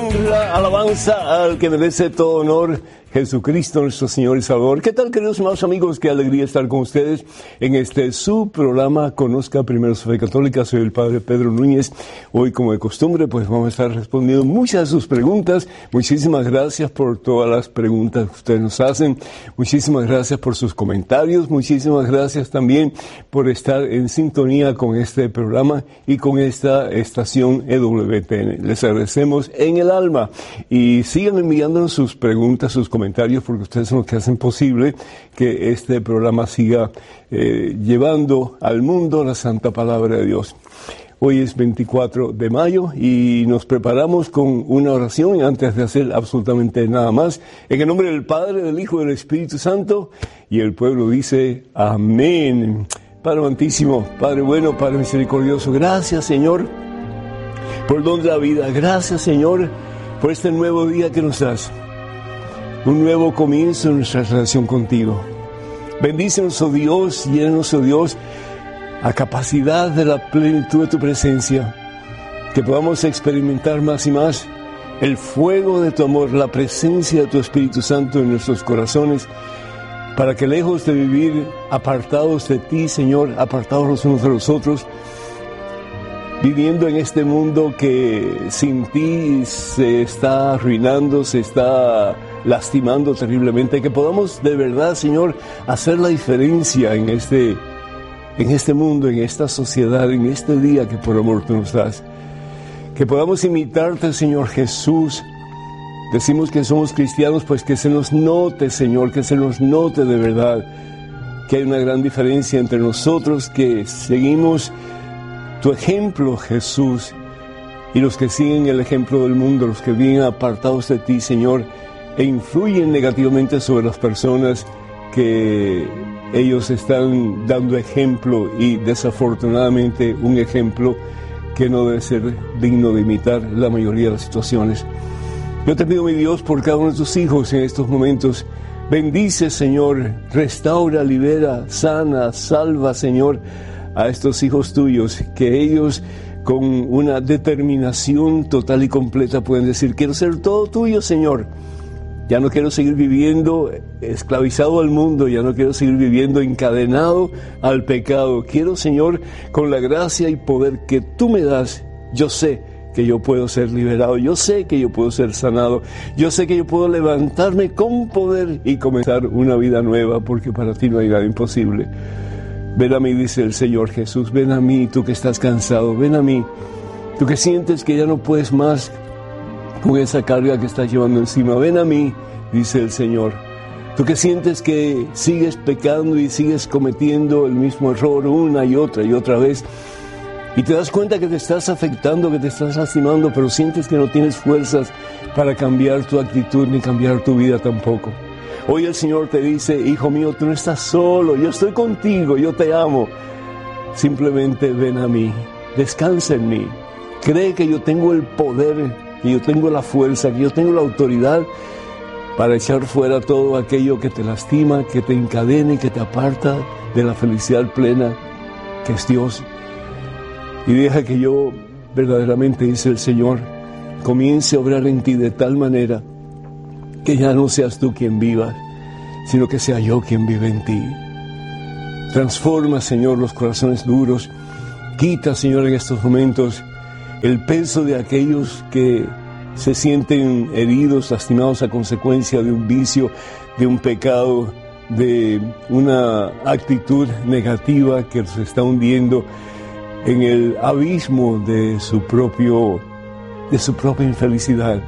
honra, alabanza al que merece todo honor, Jesucristo nuestro Señor y Salvador. ¿Qué tal, queridos hermanos amigos? Qué alegría estar con ustedes en este su programa Conozca Primero su Fe Católica. Soy el Padre Pedro Núñez. Hoy, como de costumbre, pues vamos a estar respondiendo muchas de sus preguntas. Muchísimas gracias por todas las preguntas que ustedes nos hacen. Muchísimas gracias por sus comentarios. Muchísimas gracias también por estar en sintonía con este programa y con esta estación EWTN. Les agradecemos en el alma y sigan enviándonos sus preguntas, sus comentarios, porque ustedes son los que hacen posible que este programa siga llevando al mundo la santa palabra de Dios. Hoy es 24 de mayo y nos preparamos con una oración antes de hacer absolutamente nada más. En el nombre del Padre, del Hijo y del Espíritu Santo, y el pueblo dice amén. Padre amantísimo, Padre bueno, Padre misericordioso, gracias, Señor, por el don de la vida. Gracias, Señor, por este nuevo día que nos das. Un nuevo comienzo en nuestra relación contigo. Bendícenos, oh Dios, llénanos, oh Dios, a capacidad de la plenitud de tu presencia, que podamos experimentar más y más el fuego de tu amor, la presencia de tu Espíritu Santo en nuestros corazones, para que lejos de vivir apartados de ti, Señor, apartados los unos de los otros, viviendo en este mundo que sin ti se está arruinando, se está lastimando terriblemente, que podamos de verdad, Señor, hacer la diferencia en este mundo, en esta sociedad, en este día que por amor tú nos das. Que podamos imitarte, Señor Jesús. Decimos que somos cristianos, pues que se nos note, Señor, que se nos note de verdad que hay una gran diferencia entre nosotros que seguimos tu ejemplo, Jesús, y los que siguen el ejemplo del mundo, los que viven apartados de ti, Señor, e influyen negativamente sobre las personas que ellos están dando ejemplo, y desafortunadamente un ejemplo que no debe ser digno de imitar la mayoría de las situaciones. Yo te pido, mi Dios, por cada uno de tus hijos en estos momentos. Bendice, Señor, restaura, libera, sana, salva, Señor, a estos hijos tuyos, que ellos con una determinación total y completa pueden decir: quiero ser todo tuyo, Señor. Ya no quiero seguir viviendo esclavizado al mundo, ya no quiero seguir viviendo encadenado al pecado. Quiero, Señor, con la gracia y poder que tú me das, yo sé que yo puedo ser liberado, yo sé que yo puedo ser sanado, yo sé que yo puedo levantarme con poder y comenzar una vida nueva, porque para ti no hay nada imposible. Ven a mí, dice el Señor Jesús, ven a mí, tú que estás cansado, ven a mí, tú que sientes que ya no puedes más con esa carga que estás llevando encima, ven a mí, dice el Señor. Tú que sientes que sigues pecando y sigues cometiendo el mismo error una y otra vez, y te das cuenta que te estás afectando, que te estás lastimando, pero sientes que no tienes fuerzas para cambiar tu actitud ni cambiar tu vida tampoco. Hoy el Señor te dice: hijo mío, tú no estás solo, yo estoy contigo, yo te amo. Simplemente ven a mí, descansa en mí, cree que yo tengo el poder, que yo tengo la fuerza, que yo tengo la autoridad para echar fuera todo aquello que te lastima, que te encadena y que te aparta de la felicidad plena que es Dios. Y deja que yo verdaderamente, dice el Señor, comience a obrar en ti de tal manera que ya no seas tú quien viva, sino que sea yo quien vive en ti. Transforma, Señor, los corazones duros. Quita, Señor, en estos momentos el peso de aquellos que se sienten heridos, lastimados a consecuencia de un vicio, de un pecado, de una actitud negativa que los está hundiendo en el abismo de su propia infelicidad.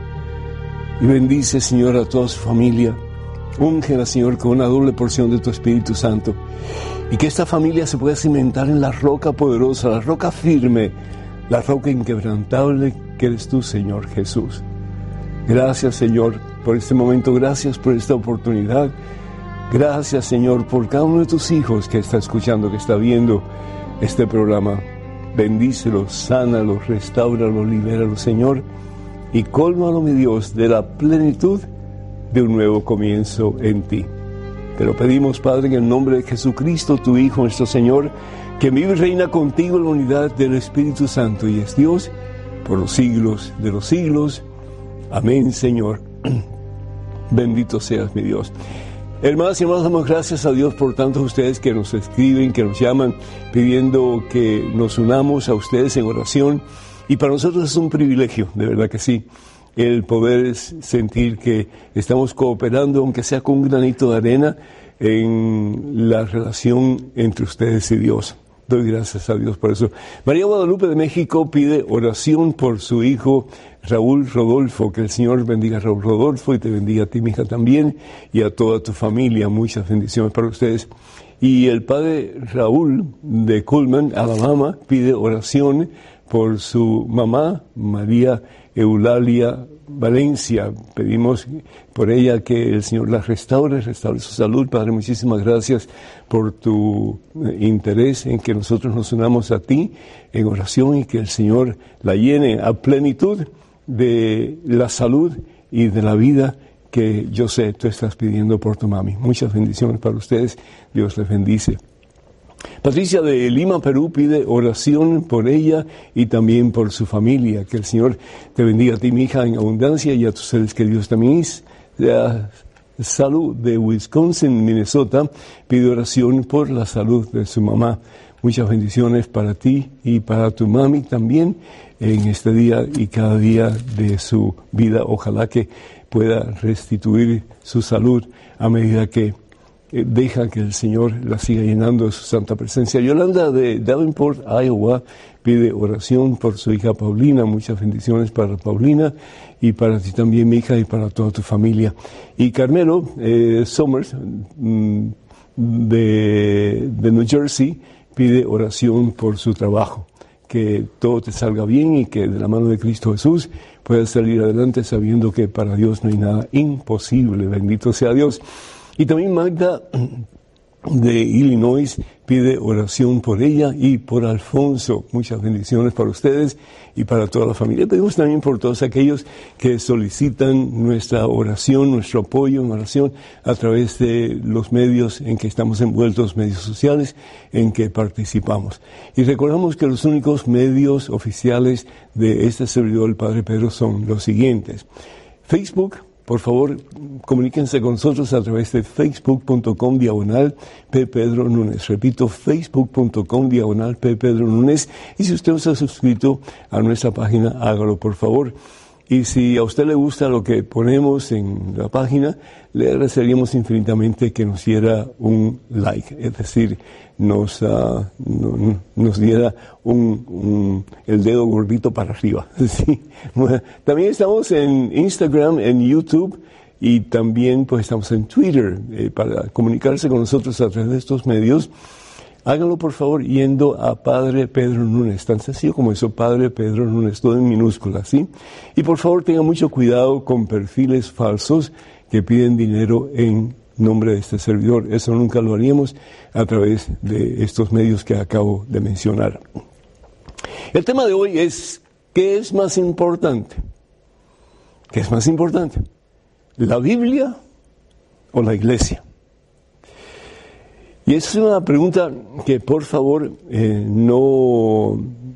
Y bendice, Señor, a toda su familia. Úngela, Señor, con una doble porción de tu Espíritu Santo. Y que esta familia se pueda cimentar en la roca poderosa, la roca firme, la roca inquebrantable que eres tú, Señor Jesús. Gracias, Señor, por este momento. Gracias por esta oportunidad. Gracias, Señor, por cada uno de tus hijos que está escuchando, que está viendo este programa. Bendícelos, sánalos, restáuralos, libéralos, Señor, y cólmalo, mi Dios, de la plenitud de un nuevo comienzo en ti. Te lo pedimos, Padre, en el nombre de Jesucristo, tu Hijo, nuestro Señor, que vive y reina contigo en la unidad del Espíritu Santo y es Dios por los siglos de los siglos. Amén, Señor. Bendito seas, mi Dios. Hermanas y hermanos, damos gracias a Dios por tantos ustedes que nos escriben, que nos llaman, pidiendo que nos unamos a ustedes en oración. Y para nosotros es un privilegio, de verdad que sí, el poder sentir que estamos cooperando, aunque sea con un granito de arena, en la relación entre ustedes y Dios. Doy gracias a Dios por eso. María Guadalupe de México pide oración por su hijo Raúl Rodolfo. Que el Señor bendiga a Raúl Rodolfo y te bendiga a ti, mi hija, también, y a toda tu familia. Muchas bendiciones para ustedes. Y el padre Raúl de Cullman, Alabama, pide oración por su mamá, María Eulalia Valencia. Pedimos por ella que el Señor la restaure su salud. Padre, muchísimas gracias por tu interés en que nosotros nos unamos a ti en oración y que el Señor la llene a plenitud de la salud y de la vida que yo sé tú estás pidiendo por tu mami. Muchas bendiciones para ustedes. Dios les bendice. Patricia de Lima, Perú, pide oración por ella y también por su familia. Que el Señor te bendiga a ti, mi hija, en abundancia, y a tus seres queridos también. Salud de Wisconsin, Minnesota, pide oración por la salud de su mamá. Muchas bendiciones para ti y para tu mami también en este día y cada día de su vida. Ojalá que pueda restituir su salud a medida que deja que el Señor la siga llenando de su santa presencia. Yolanda de Davenport, Iowa, pide oración por su hija Paulina. Muchas bendiciones para Paulina y para ti también, mi hija, y para toda tu familia. Y Carmelo Somers, de New Jersey, pide oración por su trabajo. Que todo te salga bien y que de la mano de Cristo Jesús puedas salir adelante sabiendo que para Dios no hay nada imposible. Bendito sea Dios. Y también Magda de Illinois pide oración por ella y por Alfonso. Muchas bendiciones para ustedes y para toda la familia. Pedimos también por todos aquellos que solicitan nuestra oración, nuestro apoyo en oración a través de los medios en que estamos envueltos, medios sociales en que participamos. Y recordamos que los únicos medios oficiales de este servidor, el Padre Pedro, son los siguientes. Facebook. Por favor, comuníquense con nosotros a través de facebook.com/P. Pedro Núñez. Repito, facebook.com/P. Pedro Núñez. Y si usted no se ha suscrito a nuestra página, hágalo, por favor. Y si a usted le gusta lo que ponemos en la página, le agradeceríamos infinitamente que nos diera un like, es decir, nos diera el dedo gordito para arriba. ¿Sí? Bueno, también estamos en Instagram, en YouTube, y también pues estamos en Twitter. Para comunicarse con nosotros a través de estos medios, háganlo por favor yendo a Padre Pedro Núñez, tan sencillo como eso, Padre Pedro Núñez, todo en minúsculas, ¿sí? Y por favor tengan mucho cuidado con perfiles falsos que piden dinero en nombre de este servidor. Eso nunca lo haríamos a través de estos medios que acabo de mencionar. El tema de hoy es, ¿qué es más importante? ¿Qué es más importante? ¿La Biblia o la Iglesia? Y es una pregunta que por favor no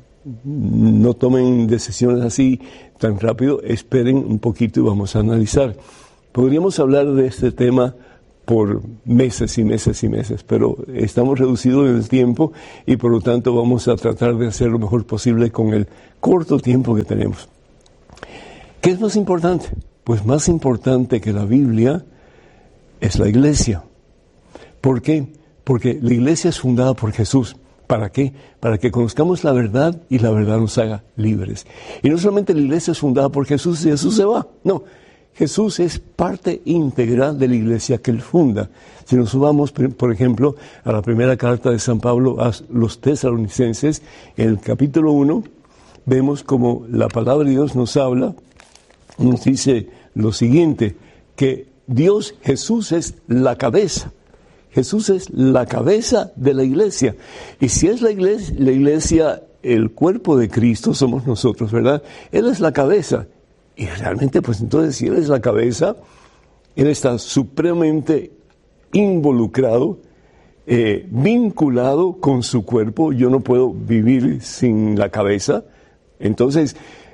tomen decisiones así tan rápido, esperen un poquito y vamos a analizar. Podríamos hablar de este tema por meses y meses y meses, pero estamos reducidos en el tiempo y por lo tanto vamos a tratar de hacer lo mejor posible con el corto tiempo que tenemos. ¿Qué es más importante? Pues más importante que la Biblia es la Iglesia. ¿Por qué? Porque la Iglesia es fundada por Jesús. ¿Para qué? Para que conozcamos la verdad y la verdad nos haga libres. Y no solamente la Iglesia es fundada por Jesús y Jesús se va. No, Jesús es parte íntegra de la Iglesia que Él funda. Si nos subamos, por ejemplo, a la primera carta de San Pablo a los Tesalonicenses, en el capítulo 1, vemos como la palabra de Dios nos habla, nos dice lo siguiente, que Dios, Jesús es la cabeza. Jesús es la cabeza de la Iglesia. Y si es la iglesia, el cuerpo de Cristo, somos nosotros, ¿verdad? Él es la cabeza. Y realmente, pues entonces, si Él es la cabeza, Él está supremamente involucrado, vinculado con su cuerpo. Yo no puedo vivir sin la cabeza. Entonces,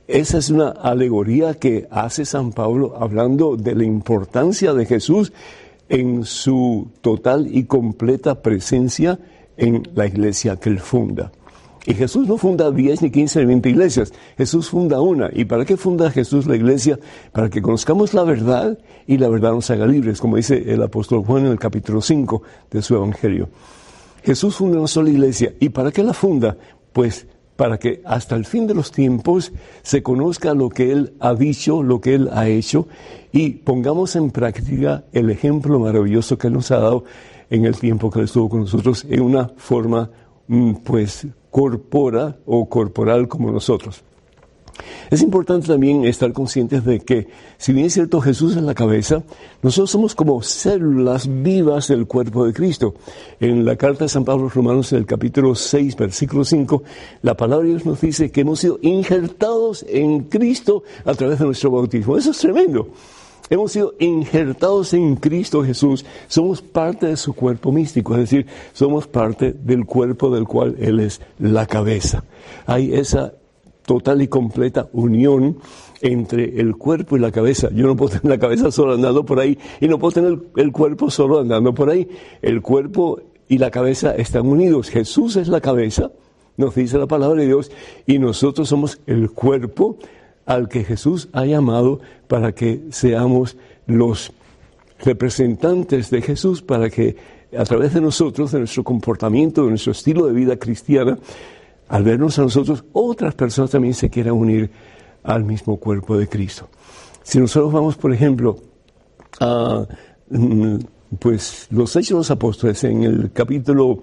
Esa es una alegoría que hace San Pablo hablando de la importancia de Jesús en su total y completa presencia en la iglesia que él funda. Y Jesús no funda 10, ni 15, ni 20 iglesias. Jesús funda una. ¿Y para qué funda Jesús la iglesia? Para que conozcamos la verdad y la verdad nos haga libres, como dice el apóstol Juan en el capítulo 5 de su evangelio. Jesús funda una sola iglesia. ¿Y para qué la funda? Pues para que hasta el fin de los tiempos se conozca lo que Él ha dicho, lo que Él ha hecho, y pongamos en práctica el ejemplo maravilloso que Él nos ha dado en el tiempo que Él estuvo con nosotros en una forma, pues, corporal como nosotros. Es importante también estar conscientes de que, si bien es cierto Jesús es la cabeza, nosotros somos como células vivas del cuerpo de Cristo. En la carta de San Pablo a los Romanos, en el capítulo 6, versículo 5, la palabra de Dios nos dice que hemos sido injertados en Cristo a través de nuestro bautismo. Eso es tremendo. Hemos sido injertados en Cristo Jesús. Somos parte de su cuerpo místico, es decir, somos parte del cuerpo del cual Él es la cabeza. Hay esa total y completa unión entre el cuerpo y la cabeza. Yo no puedo tener la cabeza solo andando por ahí y no puedo tener el cuerpo solo andando por ahí. El cuerpo y la cabeza están unidos. Jesús es la cabeza, nos dice la palabra de Dios, y nosotros somos el cuerpo al que Jesús ha llamado para que seamos los representantes de Jesús, para que a través de nosotros, de nuestro comportamiento, de nuestro estilo de vida cristiana, al vernos a nosotros, otras personas también se quieran unir al mismo cuerpo de Cristo. Si nosotros vamos, por ejemplo, a pues, los Hechos de los Apóstoles, en el capítulo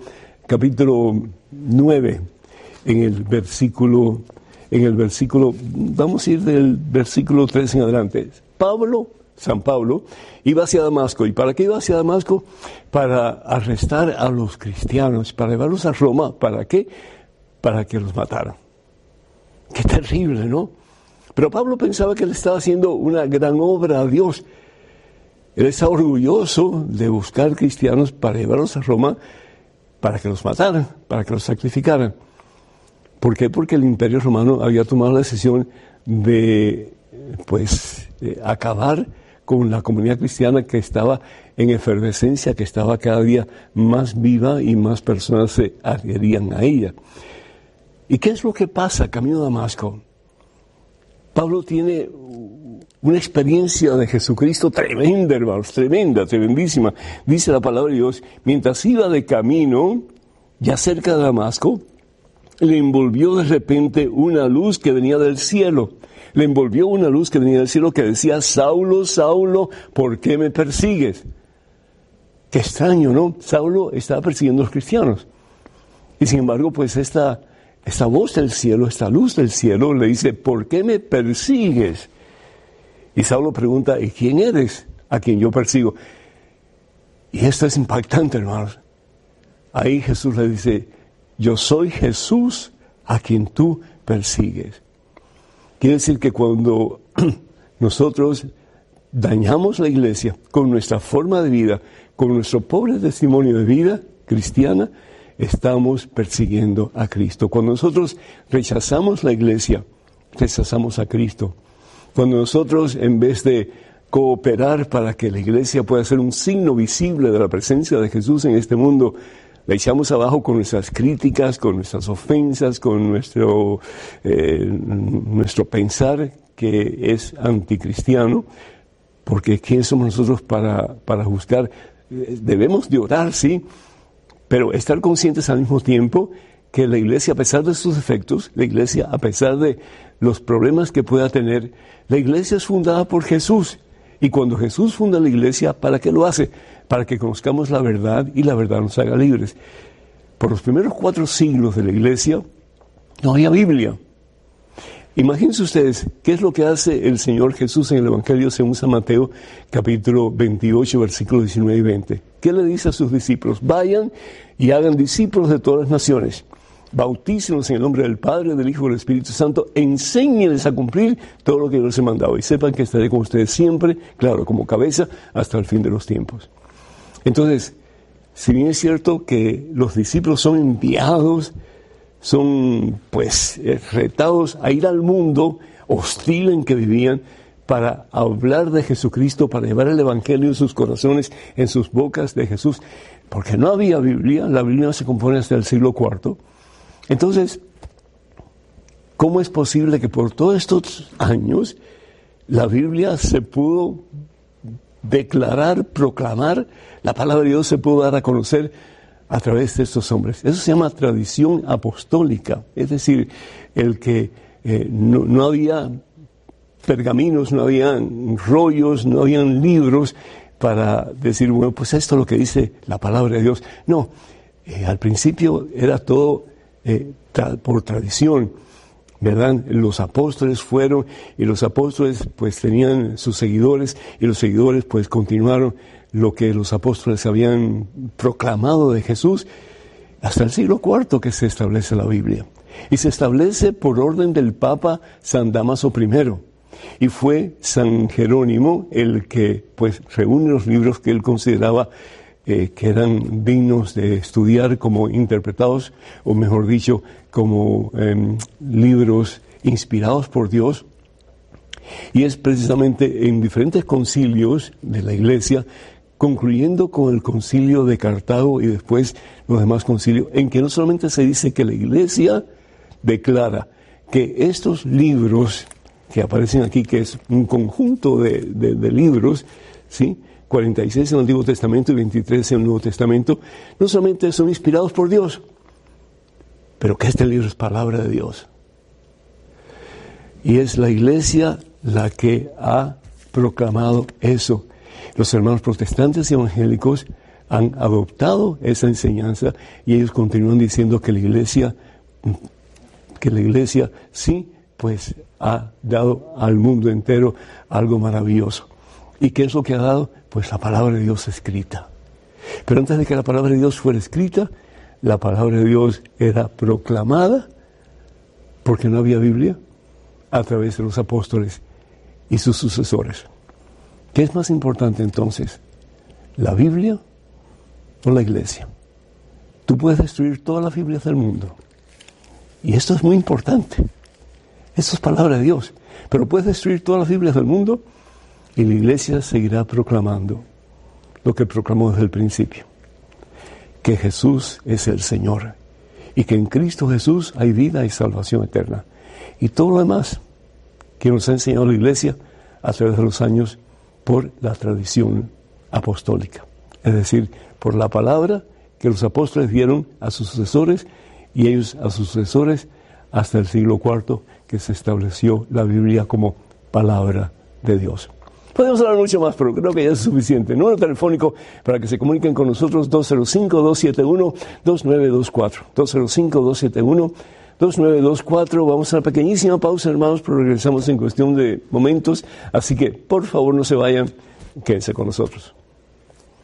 9, en el versículo, vamos a ir del versículo 3 en adelante. San Pablo, iba hacia Damasco. ¿Y para qué iba hacia Damasco? Para arrestar a los cristianos, para llevarlos a Roma. ¿Para qué? Para que los mataran. Qué terrible, ¿no? Pero Pablo pensaba que él estaba haciendo una gran obra a Dios. Él estaba orgulloso de buscar cristianos para llevarlos a Roma, para que los mataran, para que los sacrificaran. ¿Por qué? Porque el Imperio Romano había tomado la decisión de, acabar con la comunidad cristiana que estaba en efervescencia, que estaba cada día más viva y más personas se adherían a ella. ¿Y qué es lo que pasa camino a Damasco? Pablo tiene una experiencia de Jesucristo tremenda, hermanos, tremendísima. Dice la palabra de Dios, mientras iba de camino, ya cerca de Damasco, le envolvió de repente una luz que venía del cielo. Le envolvió una luz que venía del cielo que decía, Saulo, Saulo, ¿por qué me persigues? Qué extraño, ¿no? Saulo estaba persiguiendo a los cristianos. Y sin embargo, pues esta voz del cielo, esta luz del cielo, le dice, ¿por qué me persigues? Y Saulo pregunta, ¿y quién eres a quien yo persigo? Y esto es impactante, hermanos. Ahí Jesús le dice, yo soy Jesús a quien tú persigues. Quiere decir que cuando nosotros dañamos la iglesia con nuestra forma de vida, con nuestro pobre testimonio de vida cristiana, estamos persiguiendo a Cristo. Cuando nosotros rechazamos la iglesia, rechazamos a Cristo. Cuando nosotros, en vez de cooperar para que la iglesia pueda ser un signo visible de la presencia de Jesús en este mundo, la echamos abajo con nuestras críticas, con nuestras ofensas, con nuestro pensar que es anticristiano, porque ¿quién somos nosotros para juzgar? Debemos de orar, sí, pero estar conscientes al mismo tiempo que la iglesia, a pesar de sus defectos, la iglesia, a pesar de los problemas que pueda tener, la iglesia es fundada por Jesús. Y cuando Jesús funda la iglesia, ¿para qué lo hace? Para que conozcamos la verdad y la verdad nos haga libres. Por los primeros 4 siglos de la iglesia no había Biblia. Imagínense ustedes, ¿qué es lo que hace el Señor Jesús en el Evangelio según San Mateo, capítulo 28, versículos 19 y 20? ¿Qué le dice a sus discípulos? Vayan y hagan discípulos de todas las naciones. Bautícenlos en el nombre del Padre, del Hijo y del Espíritu Santo. Enséñenles a cumplir todo lo que yo les he mandado. Y sepan que estaré con ustedes siempre, claro, como cabeza, hasta el fin de los tiempos. Entonces, si bien es cierto que los discípulos son enviados, son retados a ir al mundo, hostil en que vivían, para hablar de Jesucristo, para llevar el Evangelio en sus corazones, en sus bocas de Jesús, porque no había Biblia, la Biblia se compone hasta el siglo IV. Entonces, ¿cómo es posible que por todos estos años la Biblia se pudo declarar, proclamar, la palabra de Dios se pudo dar a conocer a través de estos hombres? Eso se llama tradición apostólica, es decir, el que no había pergaminos, no habían rollos, no habían libros para decir, bueno, pues esto es lo que dice la palabra de Dios. No, al principio era todo por tradición, ¿verdad? Los apóstoles fueron, y los apóstoles pues tenían sus seguidores, y los seguidores pues continuaron lo que los apóstoles habían proclamado de Jesús, hasta el siglo IV que se establece la Biblia. Y se establece por orden del Papa San Dámaso I. Y fue San Jerónimo el que pues reúne los libros que él consideraba que eran dignos de estudiar como interpretados, o mejor dicho, como libros inspirados por Dios. Y es precisamente en diferentes concilios de la Iglesia, concluyendo con el concilio de Cartago y después los demás concilios, en que no solamente se dice que la Iglesia declara que estos libros que aparecen aquí, que es un conjunto de libros, ¿sí?, 46 en el Antiguo Testamento y 23 en el Nuevo Testamento, no solamente son inspirados por Dios, pero que este libro es palabra de Dios. Y es la Iglesia la que ha proclamado eso. Los hermanos protestantes y evangélicos han adoptado esa enseñanza y ellos continúan diciendo que la Iglesia sí, pues ha dado al mundo entero algo maravilloso. ¿Y qué es lo que ha dado? Pues la palabra de Dios escrita. Pero antes de que la palabra de Dios fuera escrita, la palabra de Dios era proclamada, porque no había Biblia, a través de los apóstoles y sus sucesores. ¿Qué es más importante entonces? ¿La Biblia o la Iglesia? Tú puedes destruir todas las Biblias del mundo. Y esto es muy importante. Esto es palabra de Dios. Pero puedes destruir todas las Biblias del mundo y la Iglesia seguirá proclamando lo que proclamó desde el principio. Que Jesús es el Señor. Y que en Cristo Jesús hay vida y salvación eterna. Y todo lo demás que nos ha enseñado la Iglesia a través de los años por la tradición apostólica. Es decir, por la palabra que los apóstoles dieron a sus sucesores y ellos a sus sucesores hasta el siglo IV, que se estableció la Biblia como palabra de Dios. Podemos hablar mucho más, pero creo que ya es suficiente. Número telefónico para que se comuniquen con nosotros, 205-271-2924. 205-271-2924. Vamos a una pequeñísima pausa, hermanos, pero regresamos en cuestión de momentos. Así que, por favor, no se vayan, quédense con nosotros.